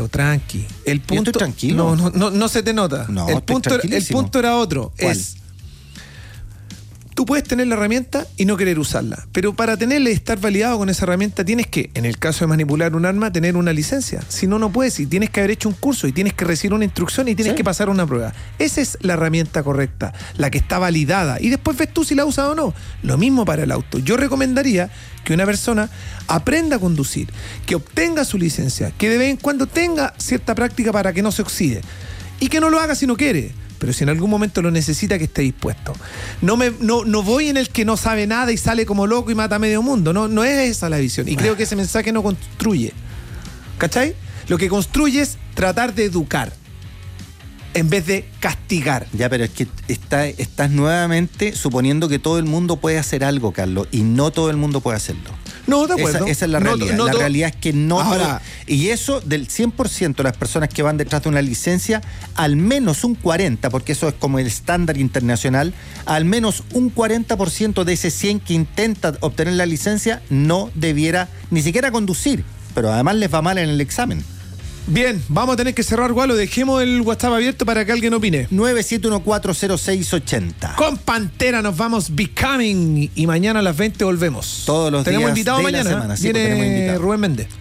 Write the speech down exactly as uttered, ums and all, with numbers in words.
Tranqui. El punto, estoy tranquilo. No, no, no, no se te nota. No, el, estoy punto, el punto era otro. ¿Cuál? Es, tú puedes tener la herramienta y no querer usarla, pero para tenerla y estar validado con esa herramienta tienes que, en el caso de manipular un arma, tener una licencia. Si no, no puedes. Y tienes que haber hecho un curso y tienes que recibir una instrucción y tienes Sí. que pasar una prueba. Esa es la herramienta correcta, la que está validada. Y después ves tú si la usas o no. Lo mismo para el auto. Yo recomendaría que una persona aprenda a conducir, que obtenga su licencia, que de vez en cuando tenga cierta práctica para que no se oxide. Y que no lo haga si no quiere. Pero si en algún momento lo necesita, que esté dispuesto. No, me, no, no voy en el que no sabe nada y sale como loco y mata a medio mundo. No, no es esa la visión. Y creo que ese mensaje no construye. ¿Cachai? Lo que construye es tratar de educar en vez de castigar. Ya, pero es que está, estás nuevamente suponiendo que todo el mundo puede hacer algo, Carlos, y no todo el mundo puede hacerlo. No, de acuerdo. Esa, esa es la No, realidad. no, la no, realidad es que no... Ahora, todo, y eso, del cien por ciento de las personas que van detrás de una licencia, al menos un cuarenta por ciento, porque eso es como el estándar internacional, al menos un cuarenta por ciento de ese cien que intenta obtener la licencia no debiera ni siquiera conducir, pero además les va mal en el examen. bien, vamos a tener que cerrar, Gualo. Dejemos el WhatsApp abierto para que alguien opine. nueve siete uno cuatro cero seis ocho cero. Con Pantera nos vamos Becoming y mañana a las veinte volvemos. Todos los tenemos días invitado de mañana. la semana. Sí, Viene pues tenemos invitado. Rubén Méndez.